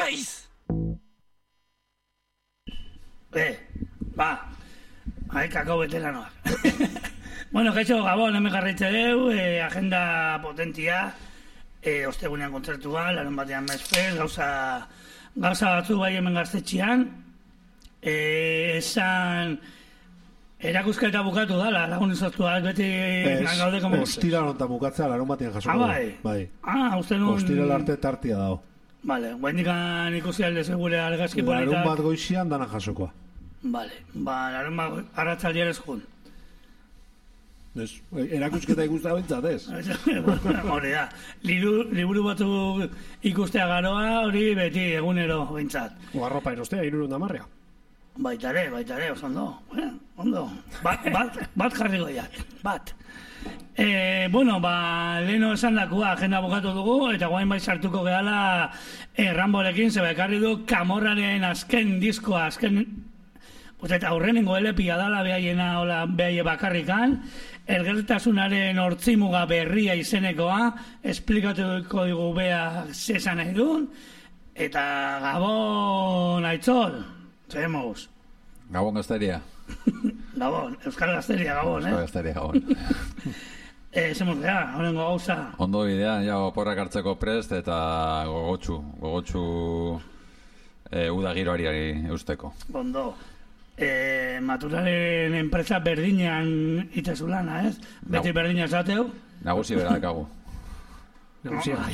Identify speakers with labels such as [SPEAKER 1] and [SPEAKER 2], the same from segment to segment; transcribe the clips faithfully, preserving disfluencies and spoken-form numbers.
[SPEAKER 1] naiz!
[SPEAKER 2] Eh, ba, haikako veteranoak. Bueno, kaixo, Gabon, hemen jarraitze deu, eh, agenda potentia, eh, ostegunean kontzertua, larun batean mezfez, gauza, gauza batzu bai hemen gaztetxean, eh, esan, erakusketa bukatu dala, lagun izoztuak, beti gaude komo...
[SPEAKER 3] Ostira lonta bukatzea, larun batean jasoko.
[SPEAKER 2] Ah, bai?
[SPEAKER 3] Bai.
[SPEAKER 2] Ah, uste nun...
[SPEAKER 3] Ostira arte tartia dago.
[SPEAKER 2] Vale, guaindikan ikusi alde segure argazki politak...
[SPEAKER 3] Larun bat goizian dana jasokoa.
[SPEAKER 2] Vale, ba, larun bat arratzaldian ez jun.
[SPEAKER 3] Ez, erakusketa ikusta bintzat, ez?
[SPEAKER 2] Hori da, liburu batu ikustea garoa, hori beti egunero bintzat.
[SPEAKER 4] Oarropa erostea, irurun damarrea.
[SPEAKER 2] Baitare, baitare, oso ondo. Bueno, ondo. Bat, bat, bat jarri goiat, bat. E, bueno, ba, leheno esan dakua, agenda bukatu dugu, eta guain bai sartuko gehala e, Ramborekin, zeba ekarri du Camorraren azken diskoa, azken... Eta aurrenengo elepia dala behaiena, hola, behaie bakarrikan, elgertasunaren hortzimuga berria izenekoa, esplikatuko dugu beha zesan nahi duen, eta Gabon Aitzol, zemuz.
[SPEAKER 5] Gabon Gazteria.
[SPEAKER 2] Gabon, Euskal Gazteria, Gabon, eh?
[SPEAKER 5] Euskal Gazteria, Gabon.
[SPEAKER 2] eh, zemuz beha, horrengo gauza.
[SPEAKER 5] Ondo bidean, ja, oporrak hartzeko prest eta gogotxu, gogotxu e, udagiroari eusteko.
[SPEAKER 2] Ondo. Eh, Maturaren enpresa berdinean itezu lana, ez? Beti berdina esateu?
[SPEAKER 5] Nagusi bera dakagu.
[SPEAKER 4] Nagusi bai.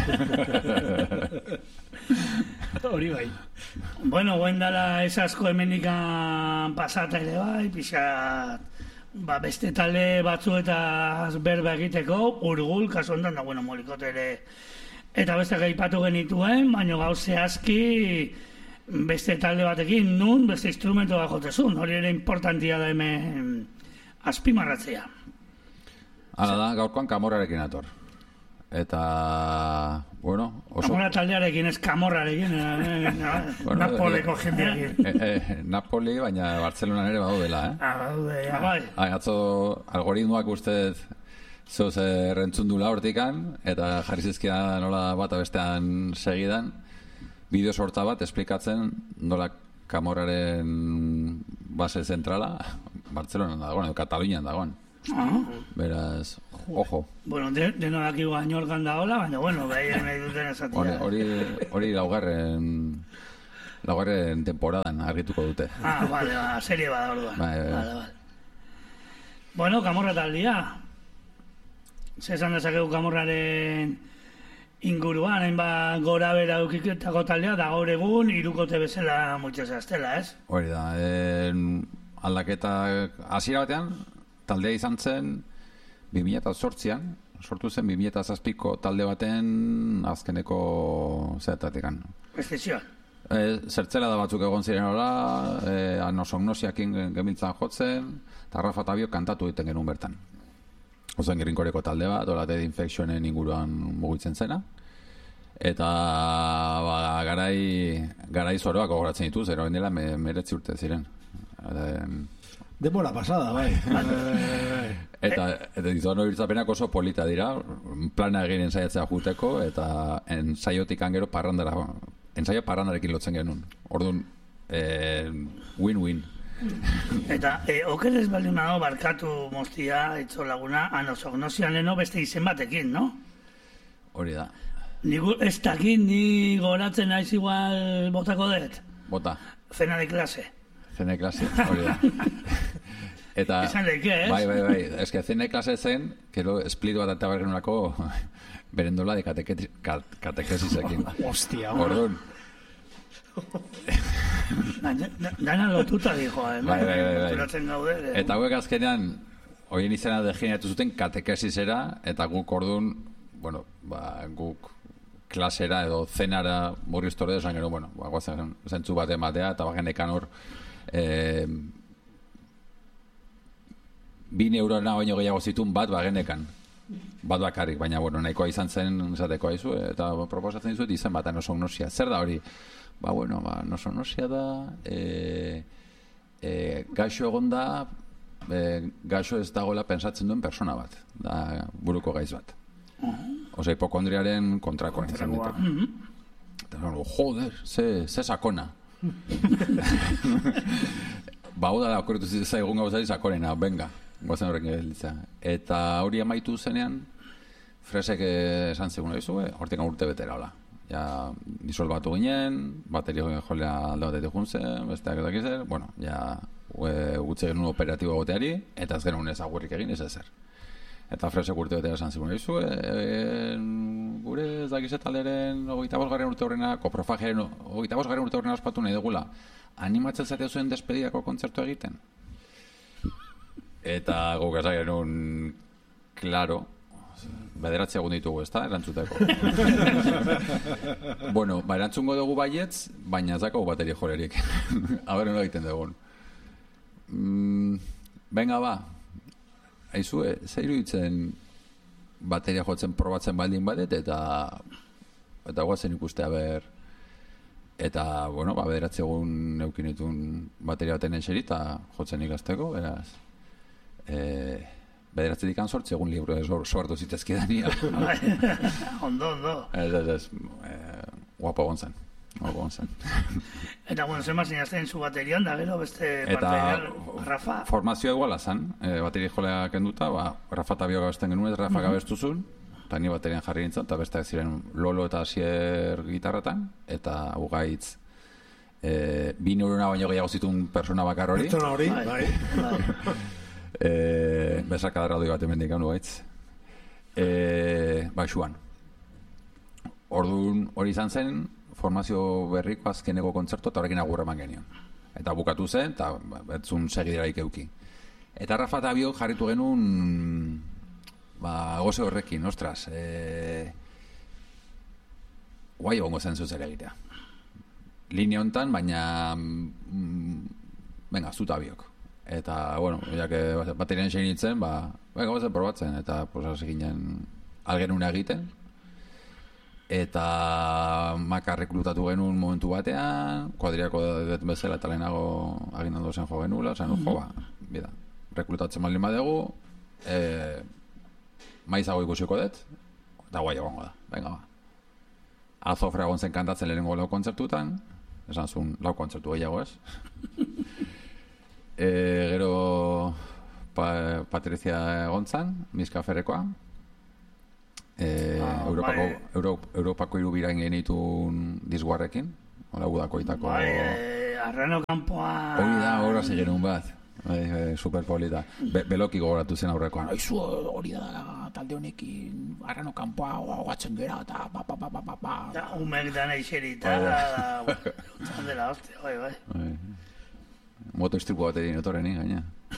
[SPEAKER 4] Hori bai.
[SPEAKER 2] Bueno, guen dala ez asko hemenikan pasata ere bai, pixat, ba, beste talde batzuetaz berba egiteko, urgul, kasu ondan da, bueno, molikote ere, eta beste gaipatu genituen, baina gauze aski, beste talde batekin, nun, beste instrumento da jotezun, hori ere importantia da hemen azpimarratzea.
[SPEAKER 5] Hala da, gaurkoan Camorrarekin ator. Eta, bueno... Oso...
[SPEAKER 2] Camorra taldearekin, ez Camorrarekin, eh, bueno, Napoliko eh, jendearekin.
[SPEAKER 5] Eh, eh, Napoli, baina Bartzelonan ere badaudela, eh?
[SPEAKER 2] Ah, badaude, ja, bai.
[SPEAKER 5] Ah, atzo algoritmoak ustez zeuz errentzundula hortikan, eta jarri zizkidan nola bata bestean segidan, bideo sorta bat esplikatzen nola Camorraren base zentrala Bartzelonan dagoen, edo Katalunian dagoen.
[SPEAKER 2] Ah.
[SPEAKER 5] Beraz, ojo.
[SPEAKER 2] Bueno, de, deno daki guainolgan da hola, baina, bueno, behien nahi duten esatia.
[SPEAKER 5] Hori, hori, hori laugarren laugarren temporadan argituko dute.
[SPEAKER 2] Ah, vale, ba, serie bada orduan.
[SPEAKER 5] Ba, e,
[SPEAKER 2] vale, vale. Bueno, Camorra taldia. Zesan dezakegu Camorraren inguruan, hainbat gora bera eukiketako taldea, da gaur egun, irukote bezala muitzez aztela, ez?
[SPEAKER 5] Hori da, e, aldaketa hasiera batean, taldea izan zen bi mila zortzian, sortu zen bi mila zazpiko talde baten azkeneko zertatekan.
[SPEAKER 2] Estizioan.
[SPEAKER 5] E, zertzela da batzuk egon ziren hola, e, anosognosiakin gemiltzan jotzen, eta Rafa Tabio kantatu egiten genuen bertan. Ozen Grinkoreko talde bat, hola Dead Infectionen inguruan mugitzen zena. Eta ba, garai, garai zoroak gogoratzen ditu, zero dela me, meretzi urte ziren.
[SPEAKER 3] Demora pasada, bai.
[SPEAKER 5] Eta, eta dizuan hori irtzapenak oso polita dira, plana egin ensaiatzea juteko, eta ensaiotik angero parrandara, ensaio parrandarekin lotzen genuen. Orduan, eh, win-win.
[SPEAKER 2] Eta, e, okerez baldin nago barkatu moztia, etzo laguna, anosognosian leno beste izen batekin, no?
[SPEAKER 5] Hori da.
[SPEAKER 2] Nigu, ez dakit, ni goratzen naiz igual botako dut?
[SPEAKER 5] Bota.
[SPEAKER 2] Cena de clase.
[SPEAKER 5] Cena de clase, hori da. Eta...
[SPEAKER 2] Esan leike, ez?
[SPEAKER 5] Bai, bai, bai. Ez que cena de clase zen, kero esplitu bat eta bargenurako berendola de katekesisekin.
[SPEAKER 4] Hostia,
[SPEAKER 5] Orduan.
[SPEAKER 2] Dana lotuta dijo, eh?
[SPEAKER 5] Bai, bai, bai,
[SPEAKER 2] bai. Gaude, eh?
[SPEAKER 5] Eta hauek azkenean horien izena degeneratu zuten katekesisera, eta guk orduan, bueno, ba, guk klasera edo zenara murriztore esan gero, bueno, ba, guazen zentzu bat ematea, eta bagenekan hor eh, bi neurona baino gehiago zitun bat bagenekan. Bat bakarrik, baina, bueno, nahikoa izan zen esateko aizu, eta proposatzen dizuet izen bat anosognosia. Zer da hori? Ba, bueno, ba, anosognosia da, e, e, gaixo egon da, e, gaixo ez dagoela pensatzen duen persona bat, da buruko gaiz bat. Osa, hipokondriaren kontrakoa izan ditu. Eta joder, ze, ze sakona. Ba, hau da, okorretu zaigun gauzari sakonena, venga, guazen horrek gelitza. Eta hori amaitu zenean, Fresek esan zegoen egizu, hortik urte betera, hola. Ja, disolbatu ginen, bateria jolea alde batetik juntzen, besteak edo egizer, bueno, ja, gutze genuen operatibo goteari, eta ez genuen ezagurrik egin, ez ezer. Eta Fresek urte betera esan zegoen egizu, e, gure ez dakizet alderen hogeita bosgarren urte horrena, koprofagiaren hogeita bosgarren urte horrena ospatu nahi dugula, animatzen zate zuen despedidako kontzertu egiten. Eta guk esan genuen, klaro, bederatzi egun ditugu, ez da, erantzuteko. Bueno, ba, erantzungo dugu baietz, baina ez dakau bateria jolerik. Aber, nola egiten dugun. Mm, venga, ba, aizue, zeiru ditzen bateria jotzen probatzen baldin badet, eta eta guazen ikustea ber, eta, bueno, ba, bederatzi egun eukin ditun bateria baten eseri, eta jotzen ikasteko, beraz, eh, bederatzi dikan sortzi egun libro sortu zitezkidania.
[SPEAKER 2] Ondo, ondo.
[SPEAKER 5] Ez, ez, ez, eh, guapo gontzen. Guapo gontzen.
[SPEAKER 2] Eta, bueno, zema zinazten zu baterian, da gero, beste
[SPEAKER 5] eta
[SPEAKER 2] parte, Rafa.
[SPEAKER 5] Formazioa iguala zan, eh, bateria jolea kenduta, ba, Rafa eta Bio gabesten genuen, Rafa uh-huh. gabestuzun, eta ni baterian jarri nintzen, eta besteak ziren Lolo eta Asier gitarratan, eta Ugaitz, eh, bi neurona baino gehiago zituen persona bakar hori.
[SPEAKER 3] Pertsona hori, bai.
[SPEAKER 5] Eh, besaka darradoi bat emendik hau gaitz. Eh, baixuan. Orduan hori izan zen formazio berriko azkeneko kontzertu eta horrekin agurra eman genion. Eta bukatu zen, eta betzun segidiraik euki. Eta Rafa eta Bio jarritu genuen ba, goze horrekin, ostras, eh, guai egongo zen zuzera egitea. Linea hontan, baina mm, venga, zuta Biok. Eta, bueno, ya que baterian egin nintzen, ba, venga, bazen probatzen, eta pues, hasi ginen algenuna egiten. Eta Maka rekrutatu genuen momentu batean, kuadriako dut bezala eta lehenago aginaldo zen jo genula, zen, jo, ba, bida, rekrutatzen baldin badegu, e, maizago ikusiko dut, eta guai egongo da, venga, ba. Azofra egon zen kantatzen lehenengo lau kontzertutan, esan zuen lau kontzertu gehiago ez. E, gero pa, Patricia Gontzan, Miska Ferrekoa, e, ah, Europako, bai. Europ, Europako irubirain genitun dizguarrekin, hola udako itako...
[SPEAKER 2] Bai, e, Arrano Kampoa...
[SPEAKER 5] Hori da, horra zigenun bat, bai, e, superpolita. Be, beloki gogoratu zen aurrekoan, aizu hori da talde honekin, Arrano Kampoa hogatzen gera, eta pa, pa, pa, pa, pa, pa.
[SPEAKER 2] Da, umek da nahi xerita, da, utzan dela, hostia, bai, bai. bai.
[SPEAKER 5] Moto istripu bat egin otorreni, gaina.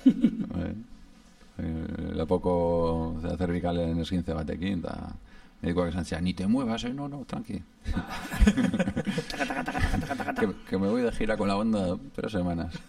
[SPEAKER 5] Lepoko cervicalen esquince batekin, eta medikoak esan zian, ni te muevas, eh? No, no, tranqui. que, que me voy de gira con la banda tres semanas.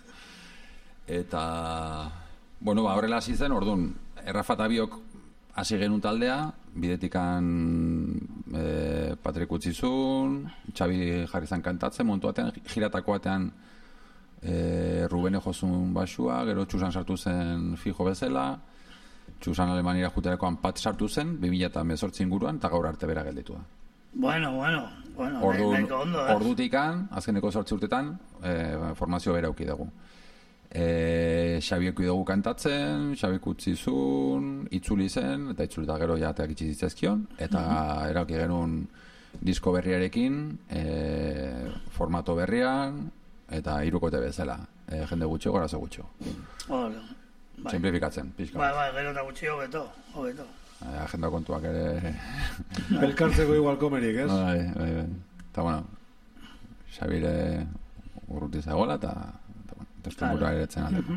[SPEAKER 5] Eta, bueno, ba, horrela hasi zen, orduan, Rafa eta Biok hasi genuen taldea, bidetikan e, Patrik utzizun, Xabi jarri zan kantatzen, momentu batean, giratako batean, E, Rubene jozun basua, gero Txusan sartu zen fijo bezala, Txusan Alemanira juterakoan Pat sartu zen, bi mila hemezortzi inguruan, eta gaur arte bera gelditu da.
[SPEAKER 2] Bueno, bueno, bueno,
[SPEAKER 5] Ordu,
[SPEAKER 2] nahi, ondo, eh?
[SPEAKER 5] Ordutikan, azkeneko zortzi urtetan, e, formazio bera auki dugu. E, Xabiek dugu kantatzen, Xabiek utzizun, itzuli zen, eta itzuli eta gero jateak itxi zitzezkion, eta uh-huh. erauki genuen disko berriarekin, e, formato berrian, eta hirukote bezala, e, jende gutxo, gorazo gutxo.
[SPEAKER 2] Bai.
[SPEAKER 5] Simplifikatzen, pixka.
[SPEAKER 2] Bai, bai, gero eta gutxi hobeto, hobeto.
[SPEAKER 5] E, agenda kontuak ere...
[SPEAKER 3] Elkartzeko igual komerik, ez?
[SPEAKER 5] Bai, bai, bai. Eta, bueno, Xabire urruti zagoela, eta, bueno, testimura ere etzen aldeko.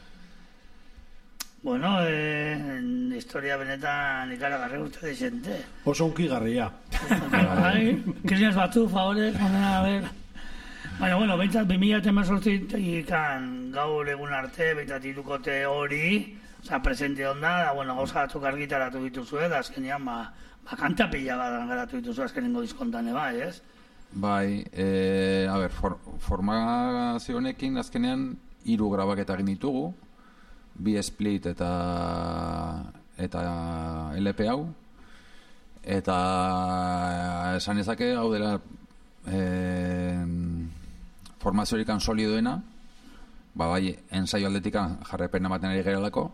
[SPEAKER 2] Bueno, eh, historia benetan ikaragarri uste dixente.
[SPEAKER 3] Oso unkigarria.
[SPEAKER 2] Bai, krisinaz batzu, favorez, ondena, a ver... Baina, bueno, behintzat, bi mila hemezortzikan gaur egun arte, behintzat hirukote hori, oza, presente onda, da, bueno, gauza batzuk argitaratu dituzue, da, azkenean, ba, ba kanta pila bat garatu dituzue azkenengo diskontan, bai, ez?
[SPEAKER 5] Bai, e, a ber, for, formazio honekin azkenean hiru grabaketa egin ditugu, bi split eta eta L P hau, eta esan ezake hau dela eh, formaziorik solidoena, ba, bai, ensaio aldetikan jarrepena ematen ari gerelako,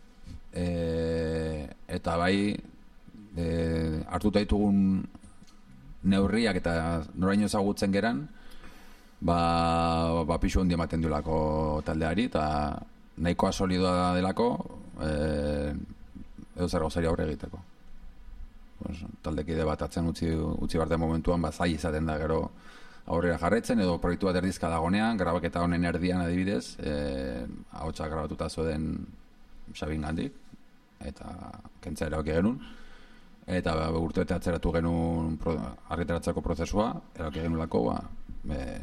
[SPEAKER 5] e, eta bai, e, hartuta ditugun neurriak eta noraino ezagutzen geran, ba, ba pixu handi ematen duelako taldeari, eta nahikoa solidoa delako, e, edo zer gauzari aurre egiteko. Pues, taldekide bat atzen utzi, utzi barten momentuan, ba, zai izaten da gero aurrera jarraitzen, edo proiektu bat erdizka dagonean, grabaketa honen erdian adibidez, e, ahotsak grabatuta zuen Xabin gandik, eta kentza erabaki genuen, eta ba, urte eta atzeratu genuen pro, argitaratzeko prozesua, erabaki genulako, ba, e,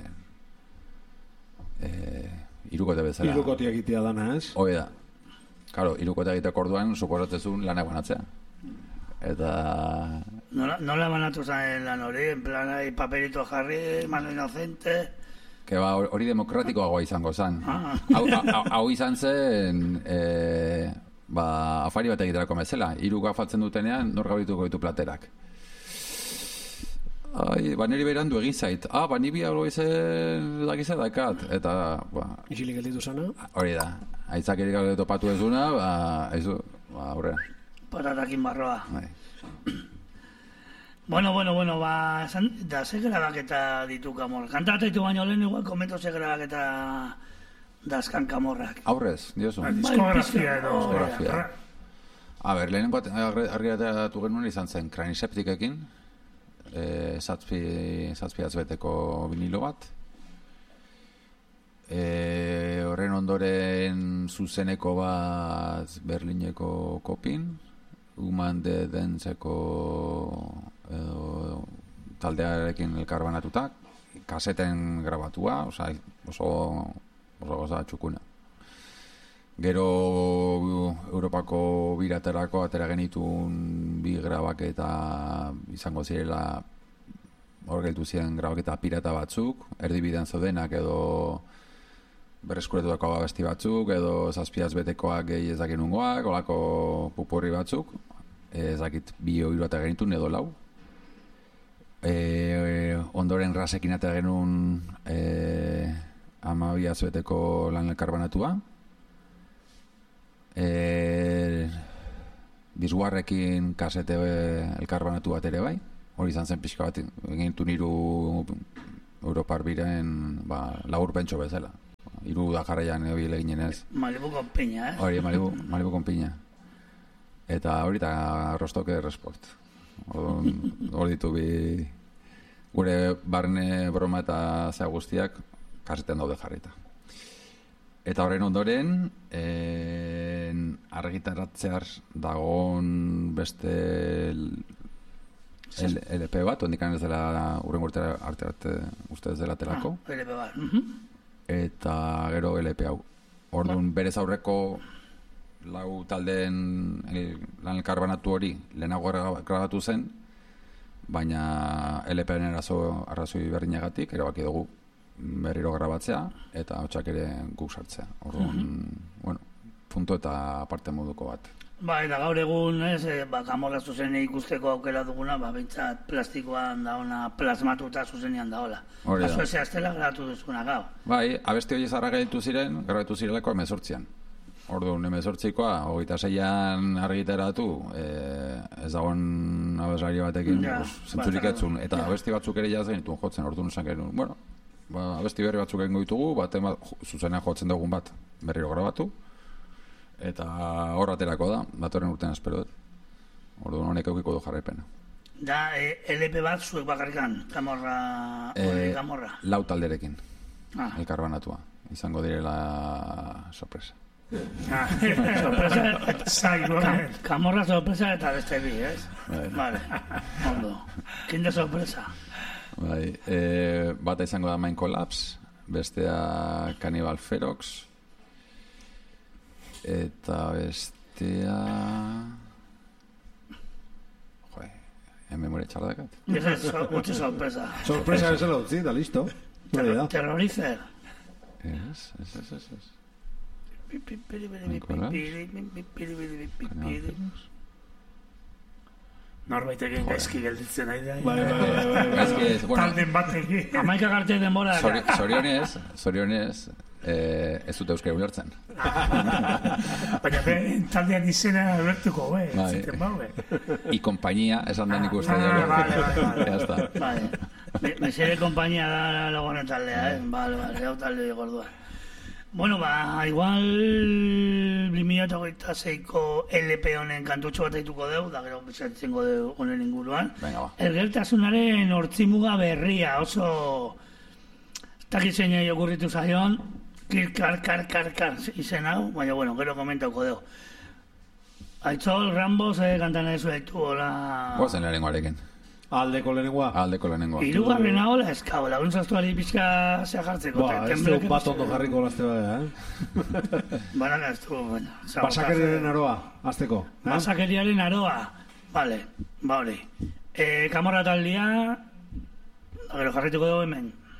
[SPEAKER 5] e, irukote bezala.
[SPEAKER 3] Irukote egitea dana, ez?
[SPEAKER 5] Hoi da. Claro, irukote egiteko orduan, suposatzezun lanak banatzea. Eta...
[SPEAKER 2] Nola, nola banatu zen lan hori, en plan, ahí paperito jarri, mano inocente...
[SPEAKER 5] Que ba, hori demokratikoagoa izango zen.
[SPEAKER 2] Ah.
[SPEAKER 5] Hau, hau, hau izan zen, e, ba, afari bat egiterako bezala. Hiru gafaltzen dutenean, nor gaurituko ditu platerak. Ai, ba, niri berandu egin zait. Ah, ba, nibi hau izen dakize dakat. Eta, ba...
[SPEAKER 4] Isilik gelditu zana.
[SPEAKER 5] Hori da. Aitzakerik gaur topatu ez duna, ba, ez du, ba, aurrera.
[SPEAKER 2] Patatakin barroa.
[SPEAKER 5] Bai.
[SPEAKER 2] Bueno, bueno, bueno, ba, esan, da ze grabaketa ditu Kamorra. Kantata ditu baino lehen igual komento ze grabaketa dazkan Kamorrak.
[SPEAKER 5] Aurrez, diozu.
[SPEAKER 4] Diskografia edo...
[SPEAKER 5] Diskografia. A ber, lehenengo argiratatu genuen izan zen Kraniseptikekin, e, zazpi, zazpi azbeteko vinilo bat. E, horren ondoren zuzeneko bat Berlineko Kopin, Human de Dentzeko edo, taldearekin elkarbanatuta, kaseten grabatua, oza, oso, oso goza txukuna. Gero Europako biraterako atera genitun bi grabaketa izango zirela, hor geltu ziren grabaketa pirata batzuk, erdibidean zaudenak edo berreskuretutako abesti batzuk, edo zazpiaz betekoak gehi ezakinungoak, olako pupurri batzuk, ezakit bi hiru eta genitun edo lau. E, ondoren rasekin eta genuen e, amabiaz beteko lan elkarbanatua. E, Bizguarrekin kasete elkarbanatu bat ere bai, hori izan zen pixka bat, genitun hiru Europar biren ba, labur pentso bezala. Hiru da jarraian ebile ginen ez.
[SPEAKER 2] Malibu con piña, eh?
[SPEAKER 5] Hori, Malibu, Malibu con piña. Eta hori eta Rostoke Resport. Hori ditu bi gure barne broma eta zea guztiak kasetean daude jarrita. Eta horren ondoren en, argitaratzear dagoen beste L P bat, ondikan ez dela urren urtera arte arte uste ez dela telako.
[SPEAKER 2] Ah, L P bat. Uh-huh.
[SPEAKER 5] Eta gero L P hau. Orduan berez aurreko lau taldeen el, lan elkarbanatu hori lehenago grabatu zen, baina L P-en erazo arrazoi berdinagatik erabaki dugu berriro grabatzea eta hotsak ere guk sartzea. Orduan, mm-hmm. bueno, punto eta parte moduko bat.
[SPEAKER 2] Ba, eta gaur egun, ez, e, ba, Kamorra zuzen ikusteko aukera duguna, ba, bintzat plastikoan dauna plasmatuta zuzenean daola.
[SPEAKER 5] Hori da.
[SPEAKER 2] Baso eze astela grabatu duzuna gau.
[SPEAKER 5] Bai, abesti hori zarra gaitu ziren, grabatu zirelako emezortzian. Orduan, emezortzikoa, hogeita zeian argitaratu, e, ez dagoen abeslari batekin, ja, zentzurik etzun, eta ja. Abesti batzuk ere jazen dituen jotzen, orduan esan genuen, bueno, ba, abesti berri batzuk egingo ditugu, baten bat, zuzenean jotzen dugun bat berriro grabatu, eta hor aterako da, datorren urtean espero dut. Orduan honek eukiko du jarraipena.
[SPEAKER 2] Da, e, L P bat zuek bakarrikan, Kamorra, e, Kamorra?
[SPEAKER 5] Lau talderekin,
[SPEAKER 2] ah.
[SPEAKER 5] elkarbanatua. Izango direla sorpresa.
[SPEAKER 2] Ah, sorpresa, Kam, Kamorra sorpresa eta beste bi, ez?
[SPEAKER 5] Bai.
[SPEAKER 2] Vale, ondo. Kinde sorpresa?
[SPEAKER 5] Bai, e, bata izango da Mind Collapse, bestea Cannibal Ferox, eta bestea... Joe, en memoria txardakat.
[SPEAKER 2] Ez ez, utzi sorpresa.
[SPEAKER 3] Sorpresa ez zela utzi, da listo.
[SPEAKER 2] Ter Terrorizer.
[SPEAKER 5] Ez, ez, ez, ez, ez.
[SPEAKER 4] Norbaitekin gaizki gelditzen nahi da.
[SPEAKER 3] Bai, bai, bai, bai.
[SPEAKER 5] Gaizki ez, bueno,
[SPEAKER 4] Talden batekin.
[SPEAKER 2] Amaika garte denbora.
[SPEAKER 5] zori- zorionez, zorionez, eh, ez dute euskara ulertzen.
[SPEAKER 4] Baina be, taldean izena ulertuko, be.
[SPEAKER 5] Bai.
[SPEAKER 4] Ziten bau, be.
[SPEAKER 5] I kompainia, esan da nik uste.
[SPEAKER 4] Ah, vale, vale, vale.
[SPEAKER 5] Ya está.
[SPEAKER 2] Vale. Me- Mesere kompainia da lagonen taldea, eh? Vale, vale, hau talde gordua. Bueno, ba, igual bi mila hogeita seiko L P honen kantutxo bat aituko deu, da gero bizantzengo deu honen inguruan.
[SPEAKER 5] Venga, ba.
[SPEAKER 2] Elgertasunaren hortzimuga berria, oso takizeina jogurritu zaion, kirkar, kar, kar, kar, izen hau, baina, bueno, gero komentauko deu. Aitzol, Rambos, eh, kantan ezu haitu, hola...
[SPEAKER 5] Goazen lehenengo arekin.
[SPEAKER 3] Aldeko lehenengoa.
[SPEAKER 5] Aldeko lehenengoa.
[SPEAKER 2] Irugarrena hola eskau, laguntzaztuari pixka zea jartzeko.
[SPEAKER 3] Ba, ez du bat ondo jarriko lazte bada, eh?
[SPEAKER 2] Banan ez du, bueno.
[SPEAKER 3] Basakeriaren aroa, azteko. Eh?
[SPEAKER 2] Basakeriaren aroa. Vale, ba hori. E, Kamorra taldia, gero jarrituko dugu hemen.